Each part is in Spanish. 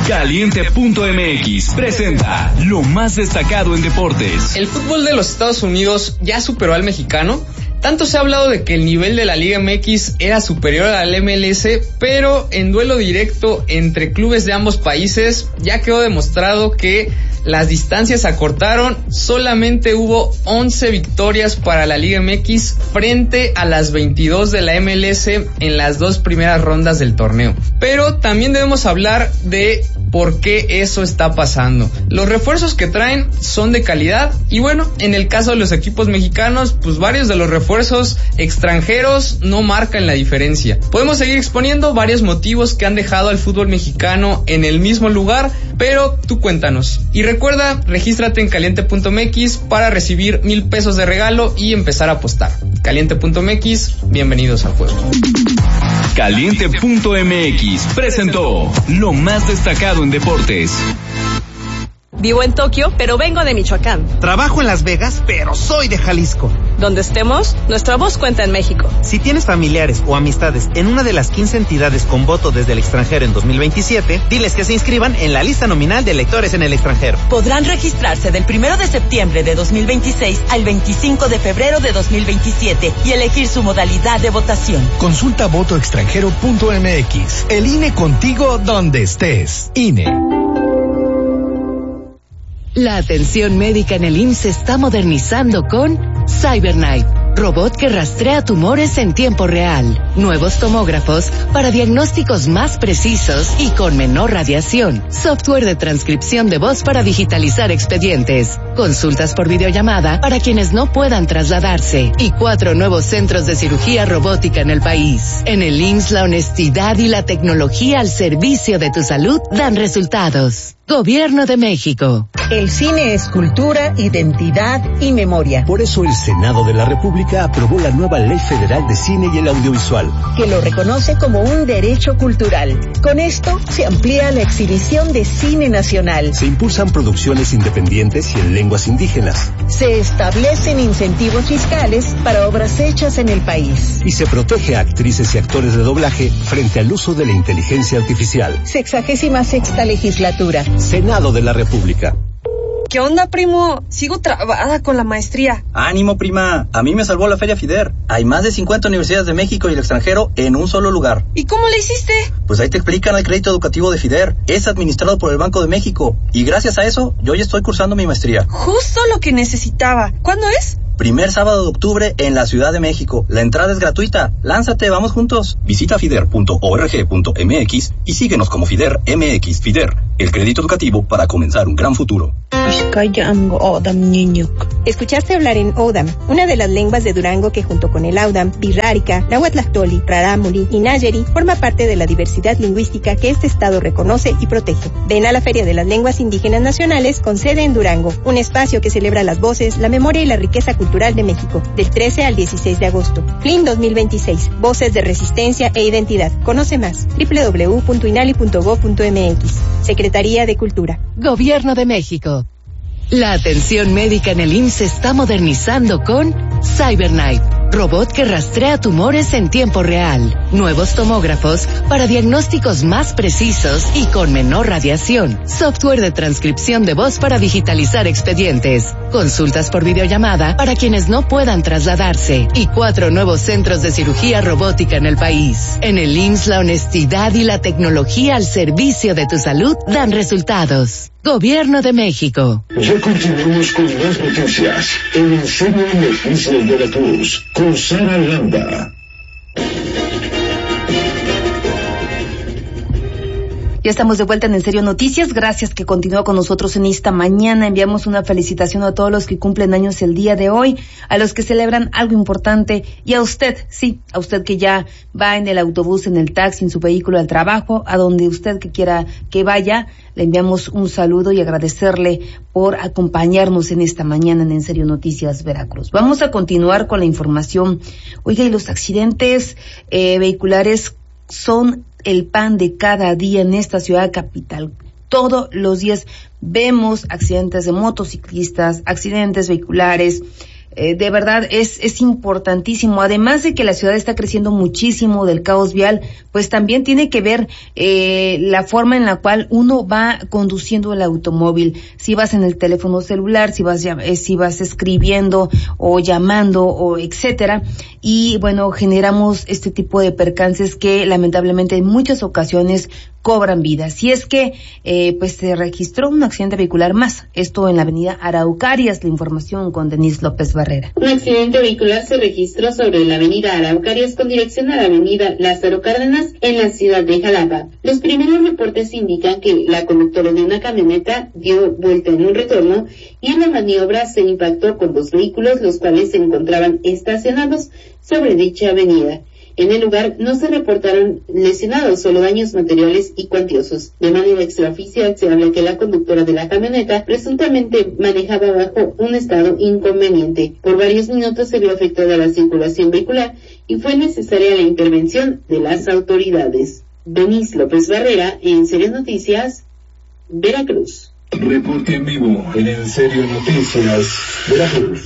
Caliente.mx presenta lo más destacado en deportes. El fútbol de los Estados Unidos ya superó al mexicano. Tanto se ha hablado de que el nivel de la Liga MX era superior al MLS, pero en duelo directo entre clubes de ambos países ya quedó demostrado que las distancias se acortaron. Solamente hubo 11 victorias para la Liga MX frente a las 22 de la MLS en las dos primeras rondas del torneo. Pero también debemos hablar de por qué eso está pasando. Los refuerzos que traen son de calidad y bueno, en el caso de los equipos mexicanos, pues varios de los refuerzos extranjeros no marcan la diferencia. Podemos seguir exponiendo varios motivos que han dejado al fútbol mexicano en el mismo lugar, pero tú cuéntanos. Y recuerda, regístrate en caliente.mx para recibir $1,000 de regalo y empezar a apostar. Caliente.mx, bienvenidos al juego. Caliente.mx presentó lo más destacado en deportes. Vivo en Tokio, pero vengo de Michoacán. Trabajo en Las Vegas, pero soy de Jalisco. Donde estemos, nuestra voz cuenta en México. Si tienes familiares o amistades en una de las 15 entidades con voto desde el extranjero en 2027, diles que se inscriban en la lista nominal de electores en el extranjero. Podrán registrarse del 1 de septiembre de 2026 al 25 de febrero de 2027 y elegir su modalidad de votación. Consulta votoextranjero.mx. El INE contigo donde estés. INE. La atención médica en el IMSS se está modernizando con CyberKnife, robot que rastrea tumores en tiempo real, nuevos tomógrafos para diagnósticos más precisos y con menor radiación, software de transcripción de voz para digitalizar expedientes, consultas por videollamada para quienes no puedan trasladarse y 4 nuevos centros de cirugía robótica en el país. En el IMSS, la honestidad y la tecnología al servicio de tu salud dan resultados. Gobierno de México. El cine es cultura, identidad y memoria. Por eso el Senado de la República aprobó la nueva Ley Federal de Cine y el Audiovisual, que lo reconoce como un derecho cultural. Con esto se amplía la exhibición de cine nacional. Se impulsan producciones independientes y en lenguas indígenas. Se establecen incentivos fiscales para obras hechas en el país. Y se protege a actrices y actores de doblaje frente al uso de la inteligencia artificial. 66ª legislatura. Senado de la República. ¿Qué onda, primo? Sigo trabada con la maestría. Ánimo, prima. A mí me salvó la Feria FIDER. Hay más de 50 universidades de México y el extranjero en un solo lugar. ¿Y cómo le hiciste? Pues ahí te explican el crédito educativo de FIDER. Es administrado por el Banco de México. Y gracias a eso, yo ya estoy cursando mi maestría. Justo lo que necesitaba. ¿Cuándo es? Primer sábado de octubre en la Ciudad de México. La entrada es gratuita. Lánzate, vamos juntos. Visita fider.org.mx y síguenos como FIDER MX. FIDER, el crédito educativo para comenzar un gran futuro. Escuchaste hablar en Odam, una de las lenguas de Durango que junto con el Audam, Birrárica, Nahuatlactoli, Rarámuri y Nayeri forma parte de la diversidad lingüística que este estado reconoce y protege. Ven a la Feria de las Lenguas Indígenas Nacionales con sede en Durango, un espacio que celebra las voces, la memoria y la riqueza cultural de México, del 13 al 16 de agosto. FLIN 2026, Voces de Resistencia e Identidad. Conoce más, www.inali.gov.mx. Secretaría de Cultura. Gobierno de México. La atención médica en el IMSS se está modernizando con CyberKnife, robot que rastrea tumores en tiempo real, nuevos tomógrafos para diagnósticos más precisos y con menor radiación, software de transcripción de voz para digitalizar expedientes, consultas por videollamada para quienes no puedan trasladarse y 4 nuevos centros de cirugía robótica en el país. En el IMSS, la honestidad y la tecnología al servicio de tu salud dan resultados. Gobierno de México. Ya continuamos con más noticias en En Serio Noticias Veracruz con Sara Landa. Ya estamos de vuelta en Serio Noticias. Gracias que continúa con nosotros en esta mañana. Enviamos una felicitación a todos los que cumplen años el día de hoy, a los que celebran algo importante y a usted, sí, a usted que ya va en el autobús, en el taxi, en su vehículo al trabajo, a donde usted que quiera que vaya. Le enviamos un saludo y agradecerle por acompañarnos en esta mañana en Serio Noticias Veracruz. Vamos a continuar con la información. Oiga, y los accidentes vehiculares son el pan de cada día en esta ciudad capital. Todos los días vemos accidentes de motociclistas, accidentes vehiculares, de verdad es importantísimo. Además de que la ciudad está creciendo muchísimo del caos vial, pues también tiene que ver la forma en la cual uno va conduciendo el automóvil. Si vas en el teléfono celular, si vas escribiendo o llamando o etcétera. Y bueno, generamos este tipo de percances que lamentablemente en muchas ocasiones cobran vidas. Y es que pues se registró un accidente vehicular más, esto en la avenida Araucarias. La información con Denise López Barrera. Un accidente vehicular se registró sobre la avenida Araucarias con dirección a la avenida Lázaro Cárdenas en la ciudad de Jalapa. Los primeros reportes indican que la conductora de una camioneta dio vuelta en un retorno y en la maniobra se impactó con dos vehículos, los cuales se encontraban estacionados sobre dicha avenida. En el lugar no se reportaron lesionados, solo daños materiales y cuantiosos. De manera extraoficial se habla que la conductora de la camioneta presuntamente manejaba bajo un estado inconveniente. Por varios minutos se vio afectada la circulación vehicular y fue necesaria la intervención de las autoridades. Denise López Barrera, En Serio Noticias, Veracruz. Reporte en vivo en En Serio Noticias, Veracruz.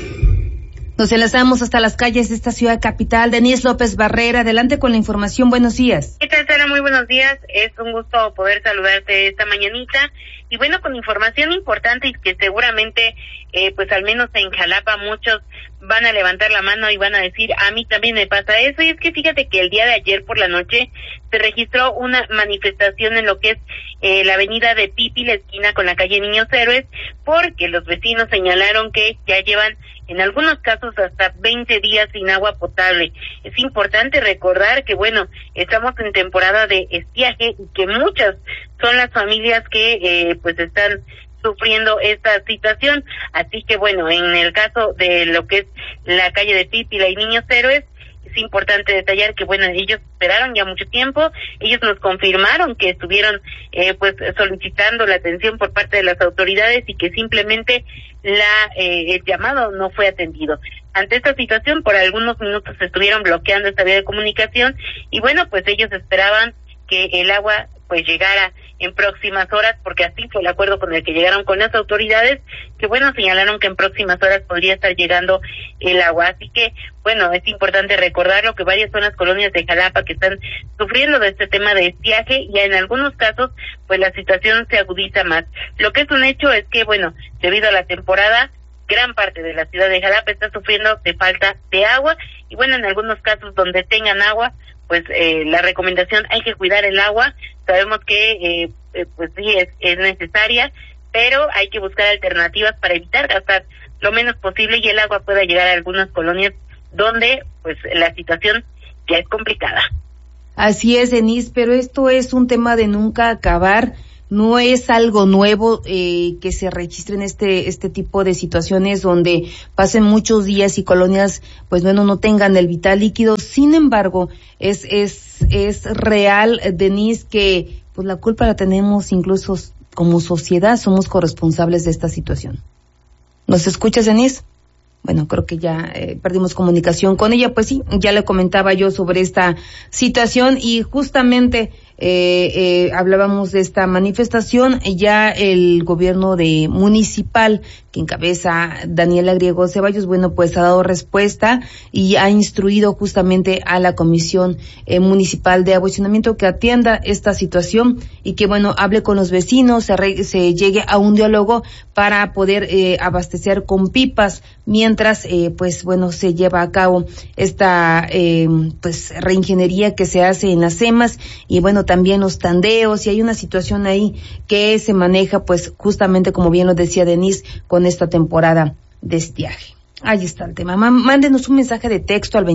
Nos enlazamos hasta las calles de esta ciudad capital. Denise López Barrera, adelante con la información. Buenos días. ¿Qué tal, Sara? Muy buenos días. Es un gusto poder saludarte esta mañanita. Y bueno, con información importante y que seguramente, pues al menos en Jalapa, muchos van a levantar la mano y van a decir, a mí también me pasa eso. Y es que fíjate que el día de ayer por la noche se registró una manifestación en lo que es la avenida de Pipi, la esquina con la calle Niños Héroes, porque los vecinos señalaron que ya llevan en algunos casos hasta 20 días sin agua potable. Es importante recordar que, bueno, estamos en temporada de estiaje y que muchas son las familias que pues están sufriendo esta situación. Así que, bueno, en el caso de lo que es la calle de Pípila y Niños Héroes, es importante detallar que, bueno, ellos esperaron ya mucho tiempo, ellos nos confirmaron que estuvieron pues solicitando la atención por parte de las autoridades y que simplemente el llamado no fue atendido. Ante esta situación, por algunos minutos estuvieron bloqueando esta vía de comunicación y bueno, pues ellos esperaban que el agua pues llegara en próximas horas, porque así fue el acuerdo con el que llegaron con las autoridades, que bueno, señalaron que en próximas horas podría estar llegando el agua. Así que, bueno, es importante recordarlo que varias son las colonias de Jalapa que están sufriendo de este tema de estiaje y en algunos casos, pues la situación se agudiza más. Lo que es un hecho es que, bueno, debido a la temporada, gran parte de la ciudad de Jalapa está sufriendo de falta de agua y bueno, en algunos casos donde tengan agua, pues la recomendación, hay que cuidar el agua. Sabemos que pues sí es necesaria, pero hay que buscar alternativas para evitar gastar lo menos posible y el agua pueda llegar a algunas colonias donde pues la situación ya es complicada. Así es, Denise, pero esto es un tema de nunca acabar. No es algo nuevo que se registren este tipo de situaciones donde pasen muchos días y colonias pues bueno no tengan el vital líquido. Sin embargo, es real, Denise, que pues la culpa la tenemos incluso como sociedad, somos corresponsables de esta situación. ¿Nos escuchas, Denise? Bueno, creo que ya perdimos comunicación con ella. Pues sí, ya le comentaba yo sobre esta situación y justamente hablábamos de esta manifestación. Ya el gobierno municipal que encabeza Daniela Griego Ceballos, bueno, pues ha dado respuesta y ha instruido justamente a la Comisión Municipal de Abusionamiento que atienda esta situación y que, bueno, hable con los vecinos, se llegue a un diálogo para poder abastecer con pipas mientras, pues bueno, se lleva a cabo esta, pues, reingeniería que se hace en las CEMAS y, bueno, también los tandeos, y hay una situación ahí que se maneja, pues, justamente como bien lo decía Denise, con esta temporada de estiaje. Ahí está el tema. Mándenos un mensaje de texto al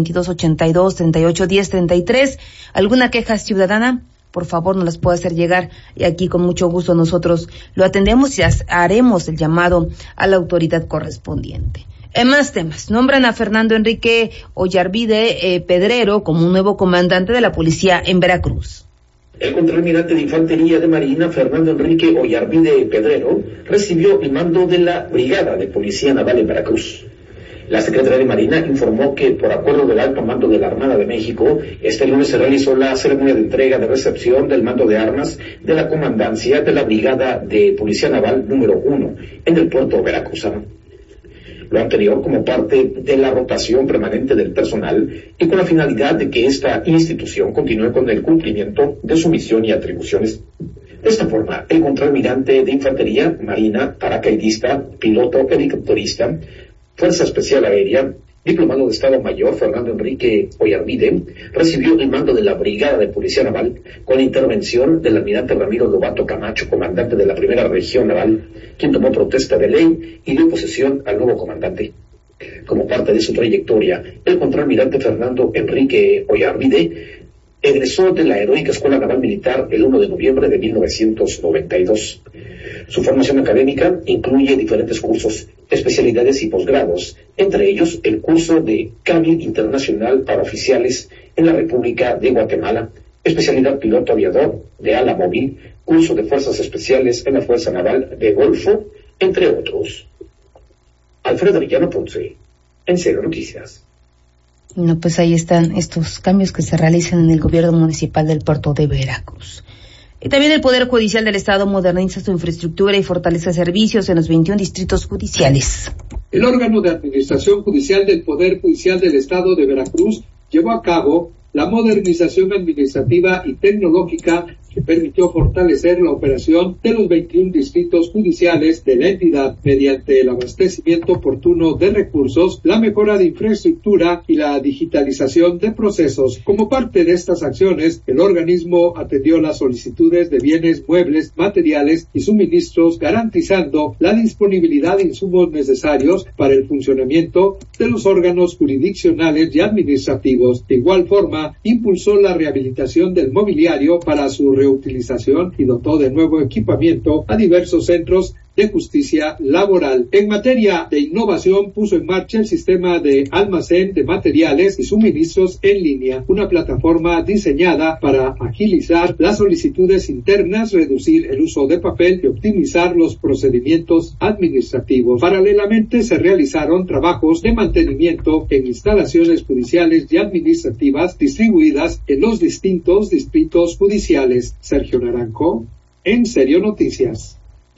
2282-381033. ¿Alguna queja ciudadana? Por favor, nos las puede hacer llegar y aquí con mucho gusto nosotros lo atendemos y haremos el llamado a la autoridad correspondiente. En más temas, nombran a Fernando Enrique Ollarvide Pedrero como un nuevo comandante de la policía en Veracruz. El contraalmirante de Infantería de Marina, Fernando Enrique Ollarvide Pedrero, recibió el mando de la Brigada de Policía Naval en Veracruz. La Secretaría de Marina informó que, por acuerdo del alto mando de la Armada de México, este lunes se realizó la ceremonia de entrega de recepción del mando de armas de la comandancia de la Brigada de Policía Naval número 1 en el puerto veracruzano. Lo anterior como parte de la rotación permanente del personal y con la finalidad de que esta institución continúe con el cumplimiento de su misión y atribuciones. De esta forma, el contraalmirante de Infantería, Marina, paracaidista, piloto, helicópterista, Fuerza Especial Aérea, diplomado de Estado Mayor Fernando Enrique Oyarbide, recibió el mando de la Brigada de Policía Naval con la intervención del almirante Ramiro Lobato Camacho, comandante de la Primera Región Naval, quien tomó protesta de ley y dio posesión al nuevo comandante. Como parte de su trayectoria, el contraalmirante Fernando Enrique Oyarbide egresó de la Heroica Escuela Naval Militar el 1 de noviembre de 1992. Su formación académica incluye diferentes cursos, especialidades y posgrados, entre ellos el curso de Cable Internacional para Oficiales en la República de Guatemala, especialidad piloto aviador de ala móvil, curso de Fuerzas Especiales en la Fuerza Naval de Golfo, entre otros. Alfredo Villano Ponce, en Cero Noticias. No, pues ahí están estos cambios que se realizan en el gobierno municipal del puerto de Veracruz. Y también el Poder Judicial del Estado moderniza su infraestructura y fortalece servicios en los 21 distritos judiciales. El órgano de administración judicial del Poder Judicial del Estado de Veracruz llevó a cabo la modernización administrativa y tecnológica que permitió fortalecer la operación de los 21 distritos judiciales de la entidad mediante el abastecimiento oportuno de recursos, la mejora de infraestructura y la digitalización de procesos. Como parte de estas acciones, el organismo atendió las solicitudes de bienes muebles, materiales y suministros, garantizando la disponibilidad de insumos necesarios para el funcionamiento de los órganos jurisdiccionales y administrativos. De igual forma, impulsó la rehabilitación del mobiliario para su reutilización y dotó de nuevo equipamiento a diversos centros de justicia laboral. En materia de innovación, puso en marcha el sistema de almacén de materiales y suministros en línea, una plataforma diseñada para agilizar las solicitudes internas, reducir el uso de papel y optimizar los procedimientos administrativos. Paralelamente, se realizaron trabajos de mantenimiento en instalaciones judiciales y administrativas distribuidas en los distintos distritos judiciales. Sergio Naranjo, en Serio Noticias.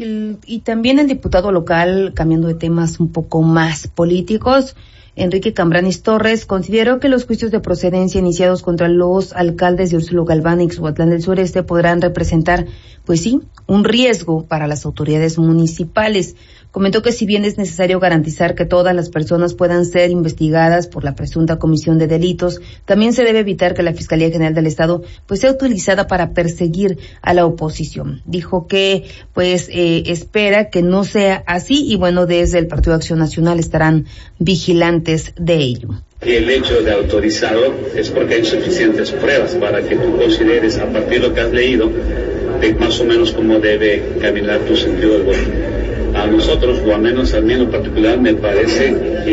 Y también el diputado local, cambiando de temas un poco más políticos, Enrique Cambranis Torres, consideró que los juicios de procedencia iniciados contra los alcaldes de Úrsulo Galván y Ixhuatlán del Sureste podrán representar, pues sí, un riesgo para las autoridades municipales. Comentó que si bien es necesario garantizar que todas las personas puedan ser investigadas por la presunta comisión de delitos, también se debe evitar que la Fiscalía General del Estado pues sea utilizada para perseguir a la oposición. Dijo que espera que no sea así y bueno, desde el Partido Acción Nacional estarán vigilantes de ello. Y el hecho de autorizado es porque hay suficientes pruebas para que tú consideres, a partir de lo que has leído, de más o menos cómo debe caminar tu sentido del voto. A nosotros, o al menos a mí en lo particular, me parece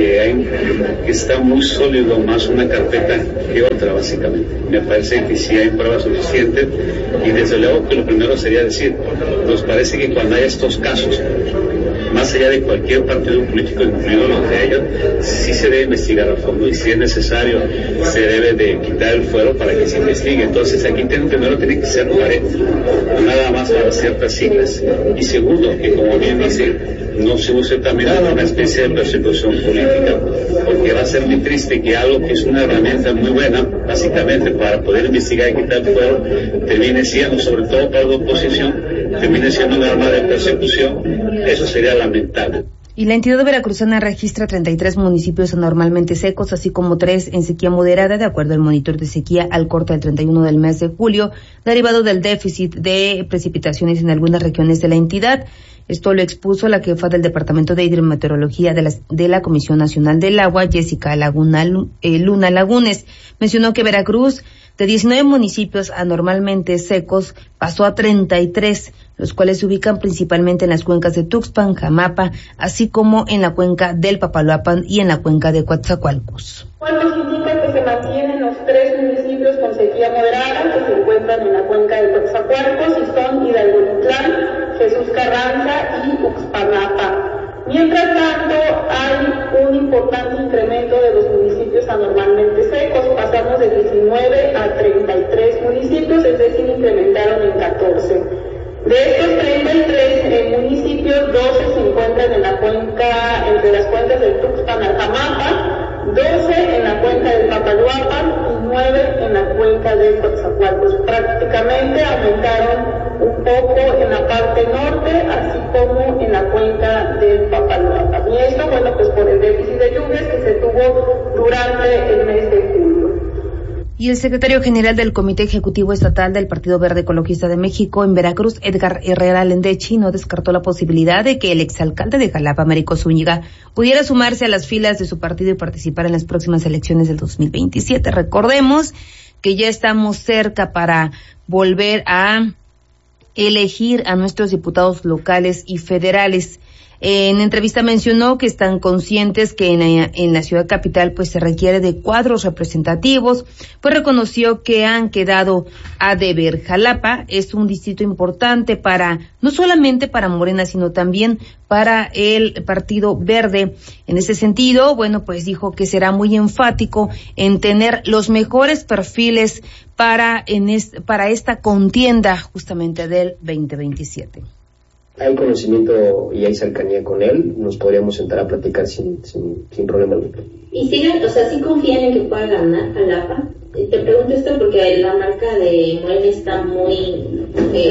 que está muy sólido más una carpeta que otra, básicamente. Me parece que sí hay pruebas suficientes y desde luego que lo primero sería decir, nos parece que cuando hay estos casos, más allá de cualquier partido político, incluido los de ellos, sí se debe investigar a fondo y si es necesario se debe de quitar el fuero para que se investigue. Entonces aquí primero tiene que ser parejo, nada más para ciertas siglas. Y segundo, que como bien dice, no se use también una especie de persecución política, porque va a ser muy triste que algo que es una herramienta muy buena, básicamente para poder investigar y quitar el fuero, termine siendo, sobre todo para la oposición, termine siendo un arma de persecución. Eso sería lamentable. Y la entidad veracruzana registra 33 municipios anormalmente secos, así como 3 en sequía moderada, de acuerdo al monitor de sequía al corte del 31 del mes de julio, derivado del déficit de precipitaciones en algunas regiones de la entidad. Esto lo expuso la jefa del Departamento de Hidrometeorología de la Comisión Nacional del Agua, Jessica Luna Lagunes. Mencionó que Veracruz, de 19 municipios anormalmente secos, pasó a 33, los cuales se ubican principalmente en las cuencas de Tuxpan, Jamapa, así como en la cuenca del Papaloapan y en la cuenca de Coatzacoalcos. Nos indica que se mantienen los 3 municipios con sequía moderada que se encuentran en la cuenca de Coatzacoalcos y son Hidalgotitlán, Jesús Carranza y Uxpanapa. Mientras tanto, hay un importante incremento de los municipios anormalmente secos. Pasamos de 19 a 33 municipios, es decir, incrementaron en 14. De estos 33 municipios, municipios, 12 se encuentran en la cuenca, entre las cuencas del Tuxpan al Jamapa, 12 en la cuenca del Papaloapan y 9 en la cuenca del Coatzacoalcos. Prácticamente aumentaron un poco en la parte norte, así como en la cuenca del Papaloapan. Y esto, bueno, pues por el déficit de lluvias que se tuvo durante el mes de julio. Y el secretario general del Comité Ejecutivo Estatal del Partido Verde Ecologista de México en Veracruz, Edgar Herrera Lendechi, no descartó la posibilidad de que el exalcalde de Jalapa, Américo Zúñiga, pudiera sumarse a las filas de su partido y participar en las próximas elecciones del 2027. Recordemos que ya estamos cerca para volver a elegir a nuestros diputados locales y federales. En entrevista mencionó que están conscientes que en la ciudad capital pues se requiere de cuadros representativos, pues reconoció que han quedado a deber. Jalapa es un distrito importante no solamente para Morena, sino también para el Partido Verde. En ese sentido, bueno, pues dijo que será muy enfático en tener los mejores perfiles para esta contienda justamente del 2027. Hay conocimiento y hay cercanía con él, nos podríamos sentar a platicar sin problema alguno. Y siguen, o sea, ¿sí confían en que pueda ganar Jalapa? Te pregunto esto porque la marca de Morena está muy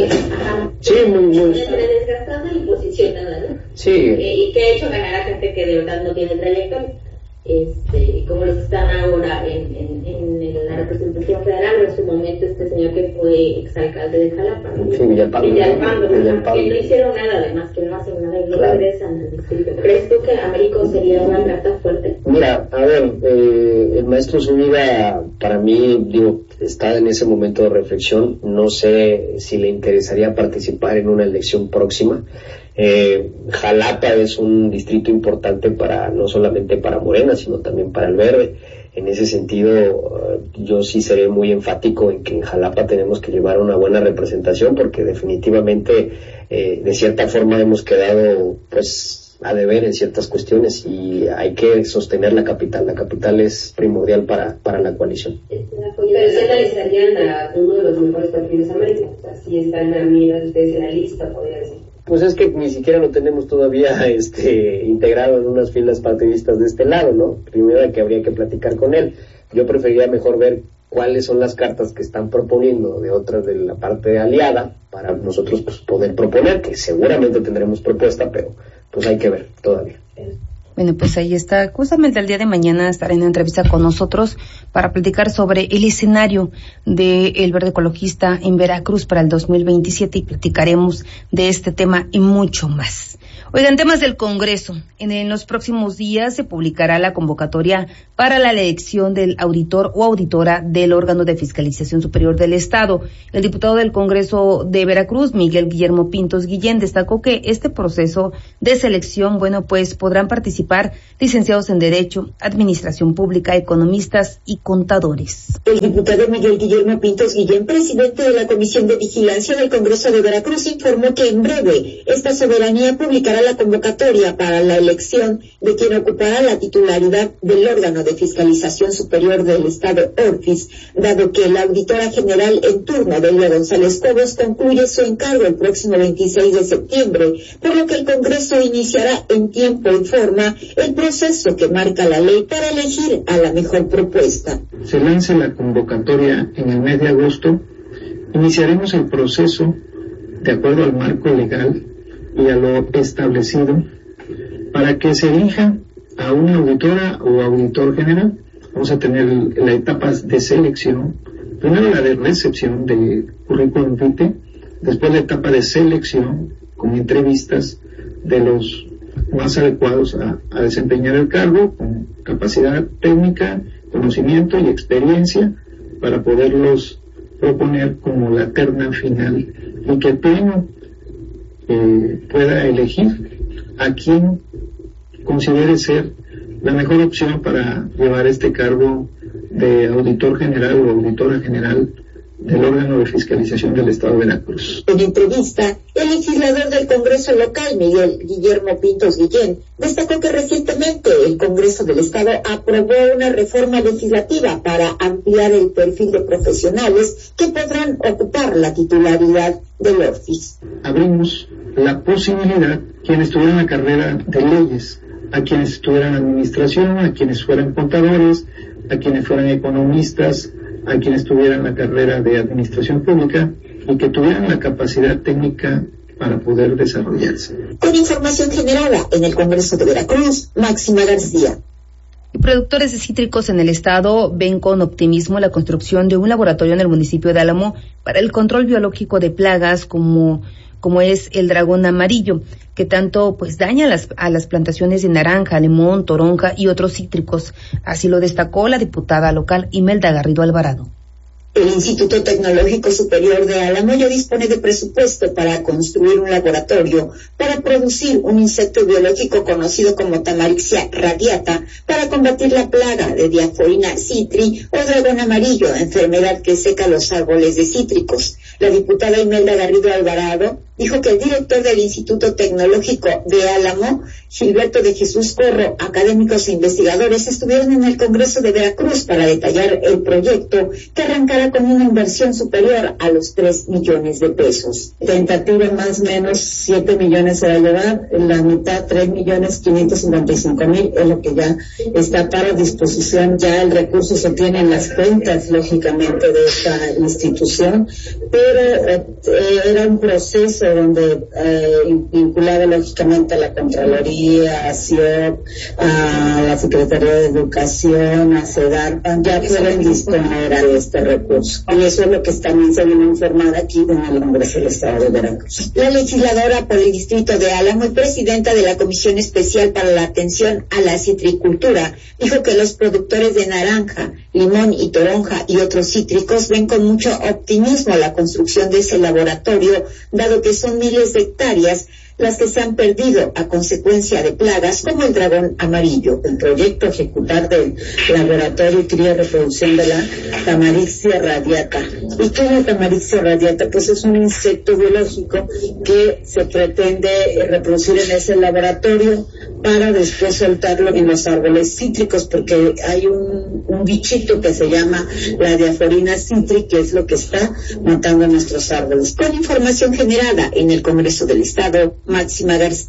entre desgastada y posicionada, ¿no? Sí. Y que ha hecho ganar a gente que de verdad no tiene trayectoria. Como los que están ahora en la representación federal, o en su momento este señor que fue exalcalde de Jalapa, ¿no? Sí, Villalpando, que no hicieron nada, además que no hacen nada y no regresan al distrito. ¿Crees tú que Américo sería una carta fuerte? Mira, a ver, el maestro Zúñiga, para mí, está en ese momento de reflexión. No sé si le interesaría participar en una elección próxima. Jalapa es un distrito importante no solamente para Morena, sino también para el Verde. En ese sentido, yo sí seré muy enfático en que en Jalapa tenemos que llevar una buena representación, porque definitivamente, de cierta forma hemos quedado, pues, a deber en ciertas cuestiones y hay que sostener la capital. La capital es primordial para la coalición. Pero se analizarían a uno de los mejores perfiles americanos, o sea, si está en la mira de ustedes en la lista, podría decir. Pues es que ni siquiera lo tenemos todavía integrado en unas filas partidistas de este lado, ¿no? Primero que habría que platicar con él. Yo preferiría mejor ver cuáles son las cartas que están proponiendo de otras de la parte aliada para nosotros pues poder proponer, que seguramente tendremos propuesta, pero pues hay que ver todavía. Bueno, pues ahí está. Justamente el día de mañana estará en una entrevista con nosotros para platicar sobre el escenario del Verde Ecologista en Veracruz para el 2027 y platicaremos de este tema y mucho más. Oigan, temas del Congreso. En los próximos días se publicará la convocatoria para la elección del auditor o auditora del órgano de fiscalización superior del Estado. El diputado del Congreso de Veracruz, Miguel Guillermo Pintos Guillén, destacó que este proceso de selección, pues podrán participar licenciados en Derecho, Administración Pública, economistas y contadores. El diputado Miguel Guillermo Pintos Guillén, presidente de la Comisión de Vigilancia del Congreso de Veracruz, informó que en breve esta soberanía publicará la convocatoria para la elección de quien ocupará la titularidad del órgano de fiscalización superior del Estado, ORFIS, dado que la auditora general en turno, Delia González Cobos, concluye su encargo el próximo 26 de septiembre, por lo que el Congreso iniciará en tiempo y forma el proceso que marca la ley para elegir a la mejor propuesta. Se lance la convocatoria en el mes de agosto, iniciaremos el proceso de acuerdo al marco legal y a lo establecido para que se elija a una auditora o auditor general. Vamos a tener las etapas de selección, primero la de recepción de currículum vitae, después la etapa de selección con entrevistas de los más adecuados a desempeñar el cargo, con capacidad técnica, conocimiento y experiencia para poderlos proponer como la terna final y que el Pleno pueda elegir a quien considere ser la mejor opción para llevar este cargo de auditor general o auditora general del órgano de fiscalización del Estado de Veracruz. En entrevista, el legislador del Congreso local, Miguel Guillermo Pintos Guillén, destacó que recientemente el Congreso del Estado aprobó una reforma legislativa para ampliar el perfil de profesionales que podrán ocupar la titularidad del ORFIS. Abrimos la posibilidad quienes tuvieran la carrera de leyes, a quienes estudiaran administración, a quienes fueran contadores, a quienes fueran economistas, a quienes tuvieran la carrera de administración pública y que tuvieran la capacidad técnica para poder desarrollarse. Con información generada en el Congreso de Veracruz, Máxima García. Productores de cítricos en el estado ven con optimismo la construcción de un laboratorio en el municipio de Álamo para el control biológico de plagas como es el dragón amarillo, que tanto pues daña a las plantaciones de naranja, limón, toronja y otros cítricos. Así lo destacó la diputada local Imelda Garrido Alvarado. El Instituto Tecnológico Superior de Álamo ya dispone de presupuesto para construir un laboratorio para producir un insecto biológico conocido como Tamarixia radiata para combatir la plaga de Diaforina citri o dragón amarillo, enfermedad que seca los árboles de cítricos. La diputada Imelda Garrido Alvarado dijo que el director del Instituto Tecnológico de Álamo, Gilberto de Jesús Corro, académicos e investigadores estuvieron en el Congreso de Veracruz para detallar el proyecto que arrancará con una inversión superior a los 3 millones de pesos. Tentativa más o menos 7 millones se va a llevar, la mitad 3.555.000 es lo que ya está para disposición. Ya el recurso se tiene en las cuentas, lógicamente, de esta institución, pero era un proceso donde vinculaba lógicamente a la Contraloría, a CIOP, a la Secretaría de Educación, a CEDARPA, ya pueden disponer de este recurso. Y eso es lo que también se viene a informar aquí en el Congreso del Estado de Veracruz. La legisladora por el Distrito de Álamo y presidenta de la Comisión Especial para la Atención a la Citricultura dijo que los productores de naranja, limón y toronja y otros cítricos ven con mucho optimismo la construcción de ese laboratorio, dado que son miles de hectáreas las que se han perdido a consecuencia de plagas como el dragón amarillo. El proyecto a ejecutar del laboratorio y cría y reproducción de la Tamarixia radiata. ¿Y qué es la Tamarixia radiata? Pues es un insecto biológico que se pretende reproducir en ese laboratorio para después soltarlo en los árboles cítricos, porque hay un bichito que se llama la Diaforina citri, que es lo que está matando nuestros árboles. Con información generada en el Congreso del Estado, Máxima García.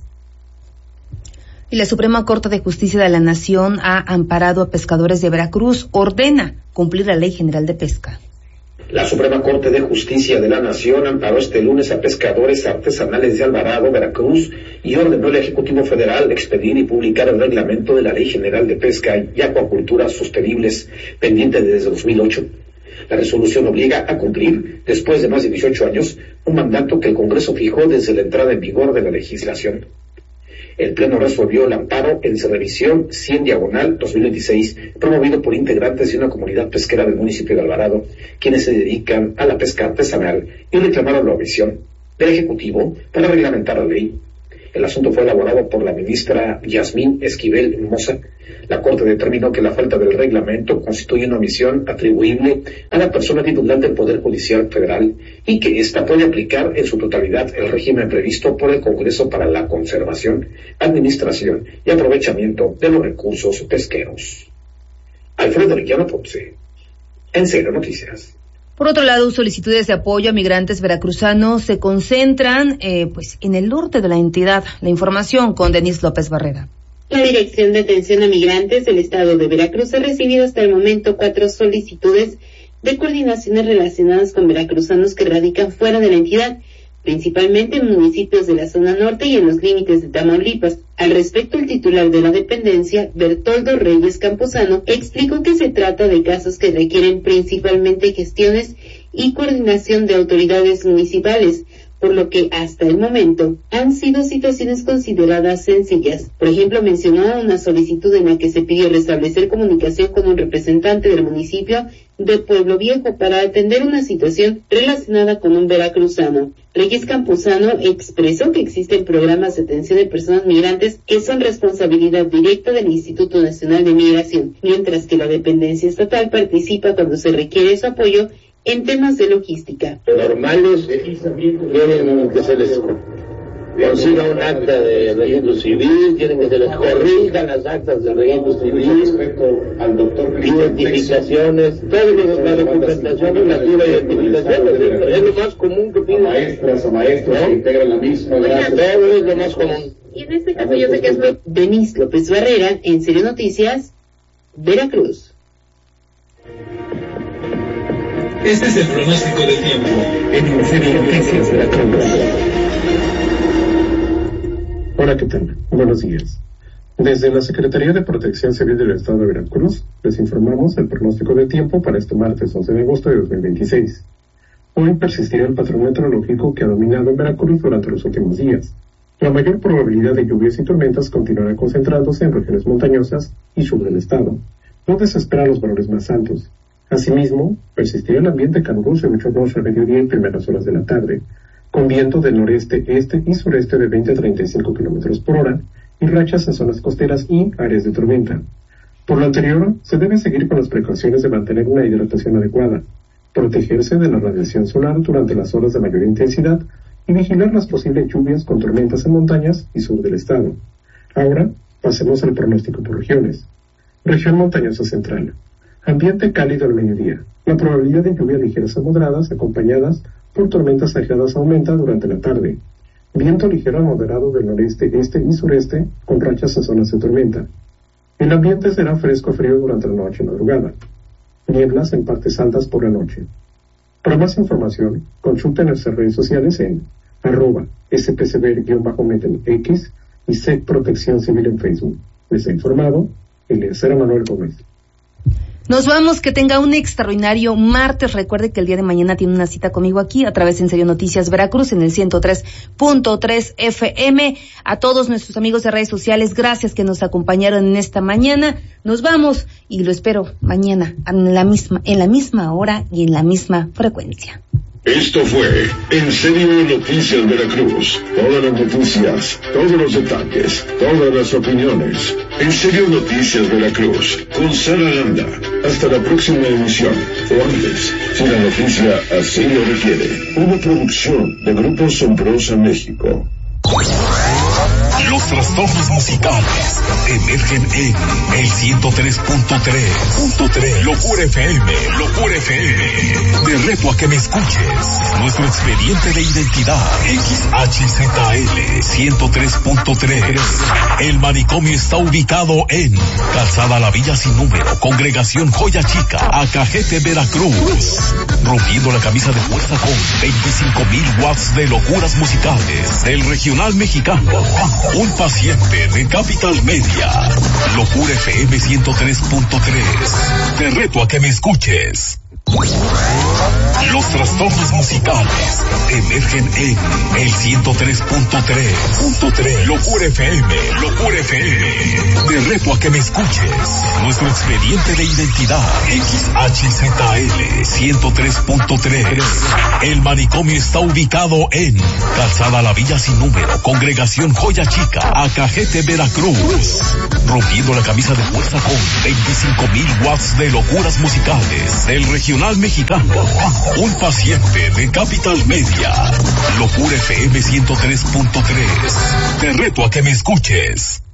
Y la Suprema Corte de Justicia de la Nación ha amparado a pescadores de Veracruz, ordena cumplir la Ley General de Pesca. La Suprema Corte de Justicia de la Nación amparó este lunes a pescadores artesanales de Alvarado, Veracruz, y ordenó al Ejecutivo Federal expedir y publicar el reglamento de la Ley General de Pesca y Acuacultura Sostenibles, pendiente desde 2008. La resolución obliga a cumplir, después de más de 18 años, un mandato que el Congreso fijó desde la entrada en vigor de la legislación. El Pleno resolvió el amparo en revisión 100/2026, promovido por integrantes de una comunidad pesquera del municipio de Alvarado, quienes se dedican a la pesca artesanal y reclamaron la omisión del Ejecutivo para reglamentar la ley. El asunto fue elaborado por la ministra Yasmín Esquivel Moza. La Corte determinó que la falta del reglamento constituye una omisión atribuible a la persona titular del Poder Judicial Federal y que ésta puede aplicar en su totalidad el régimen previsto por el Congreso para la conservación, administración y aprovechamiento de los recursos pesqueros. Alfredo Arellano Ponce, en Cero Noticias. Por otro lado, solicitudes de apoyo a migrantes veracruzanos se concentran en el norte de la entidad. La información con Denise López Barrera. La Dirección de Atención a Migrantes del Estado de Veracruz ha recibido hasta el momento 4 solicitudes de coordinaciones relacionadas con veracruzanos que radican fuera de la entidad, principalmente en municipios de la zona norte y en los límites de Tamaulipas. Al respecto, el titular de la dependencia, Bertoldo Reyes Campuzano, explicó que se trata de casos que requieren principalmente gestiones y coordinación de autoridades municipales, por lo que hasta el momento han sido situaciones consideradas sencillas. Por ejemplo, mencionó una solicitud en la que se pidió restablecer comunicación con un representante del municipio de Pueblo Viejo para atender una situación relacionada con un veracruzano. Reyes Campuzano expresó que existen programas de atención de personas migrantes que son responsabilidad directa del Instituto Nacional de Migración, mientras que la dependencia estatal participa cuando se requiere su apoyo en temas de logística. Normales tienen que se les consiga un acta de registro civil, quieren que se les corrijan las actas de registro civil, respecto al doctor identificaciones, toda la documentación relativa a identificaciones, es lo más común que piden. Maestras o maestros que integran la misma edad. Todo es lo más común. Y en este caso yo sé que es Denis López Barrera, en Serio Noticias, Veracruz. Este es el pronóstico del tiempo en Serio Noticias Veracruz. Hola, ¿qué tal? Buenos días. Desde la Secretaría de Protección Civil del Estado de Veracruz, les informamos el pronóstico del tiempo para este martes 11 de agosto de 2026. Hoy persistirá el patrón meteorológico que ha dominado en Veracruz durante los últimos días. La mayor probabilidad de lluvias y tormentas continuará concentrándose en regiones montañosas y sur del estado, donde se esperan los valores más altos. Asimismo, persistirá el ambiente caluroso y bochornoso al mediodía y primeras horas de la tarde, con viento del noreste, este y sureste de 20 a 35 km por hora y rachas en zonas costeras y áreas de tormenta. Por lo anterior, se debe seguir con las precauciones de mantener una hidratación adecuada, protegerse de la radiación solar durante las horas de mayor intensidad y vigilar las posibles lluvias con tormentas en montañas y sur del estado. Ahora, pasemos al pronóstico por regiones. Región montañosa central. Ambiente cálido al mediodía. La probabilidad de lluvias ligeras a moderadas acompañadas por tormentas aisladas aumenta durante la tarde. Viento ligero a moderado del noreste, este y sureste con rachas en zonas de tormenta. El ambiente será fresco a frío durante la noche y madrugada. Nieblas en partes altas por la noche. Para más información, consulta en nuestras redes sociales en @spcber_met en X y SEC Protección Civil en Facebook. Les ha informado Eliezer Manuel Gómez. Nos vamos, que tenga un extraordinario martes. Recuerde que el día de mañana tiene una cita conmigo aquí a través de En Serio Noticias Veracruz en el 103.3 FM. A todos nuestros amigos de redes sociales, gracias que nos acompañaron en esta mañana. Nos vamos y lo espero mañana en la misma hora y en la misma frecuencia. Esto fue En Serio Noticias Veracruz. Todas las noticias, todos los detalles, todas las opiniones. En Serio Noticias Veracruz, con Sara Landa. Hasta la próxima emisión, o antes, si la noticia así lo requiere. Una producción de Grupo Sombrosa México. Los trastornos musicales emergen en el 103.3. Locura FM. Te reto a que me escuches. Nuestro expediente de identidad XHZL 103.3. El manicomio está ubicado en Calzada La Villa Sin Número, Congregación Joya Chica, Acajete, Veracruz. Rompiendo la camisa de fuerza con 25,000 watts de locuras musicales del regional mexicano. Un paciente de Capital Media. Locura FM 103.3. Te reto a que me escuches. Los trastornos musicales emergen en el 103.3. Locura FM. Te reto a que me escuches. Nuestro expediente de identidad XHZL 103.3. El manicomio está ubicado en Calzada La Villa Sin Número, Congregación Joya Chica, Acajete, Veracruz. Rompiendo la camisa de fuerza con 25,000 watts de locuras musicales del regional mexicano. Un paciente de Capital Media. Locura FM 103.3. Te reto a que me escuches.